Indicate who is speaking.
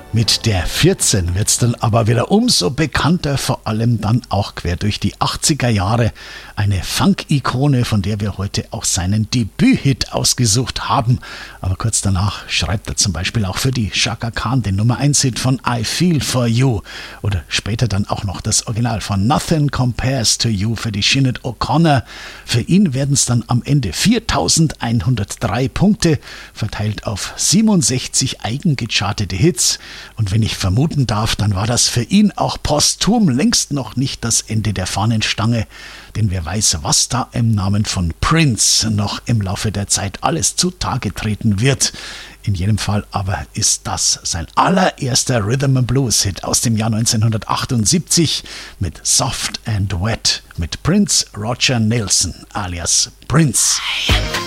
Speaker 1: Mit der 14 wird's dann aber wieder umso bekannter, vor allem dann auch quer durch die 80er Jahre. Eine Funk-Ikone, von der wir heute auch seinen Debüt-Hit ausgesucht haben. Aber kurz danach schreibt er zum Beispiel auch für die Chaka Khan den Nummer-1-Hit von I Feel For You. Oder später dann auch noch das Original von Nothing Compares To You für die Sinead O'Connor. Für ihn werden es dann am Ende 4.103 Punkte, verteilt auf 67 eigengechartete Hits. Und wenn ich vermuten darf, dann war das für ihn auch posthum längst noch nicht das Ende der Fahnenstange. Denn wer weiß, was da im Namen von Prince noch im Laufe der Zeit alles zutage treten wird. In jedem Fall aber ist das sein allererster Rhythm & Blues Hit aus dem Jahr 1978 mit Soft and Wet mit Prince Roger Nelson alias Prince.